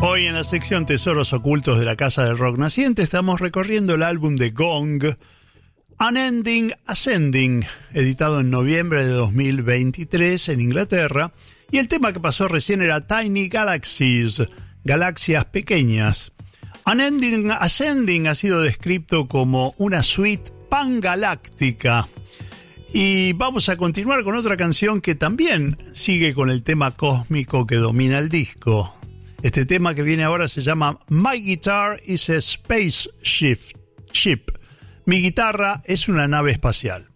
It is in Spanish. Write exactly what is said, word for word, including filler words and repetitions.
Hoy en la sección Tesoros Ocultos de la Casa del Rock Naciente estamos recorriendo el álbum de Gong, Unending Ascending, editado en noviembre de dos mil veintitrés en Inglaterra, y el tema que pasó recién era Tiny Galaxies, galaxias pequeñas. Unending Ascending ha sido descrito como una suite pangaláctica. Y vamos a continuar con otra canción que también sigue con el tema cósmico que domina el disco. Este tema que viene ahora se llama My Guitar is a Spaceship. Ship. Mi guitarra es una nave espacial.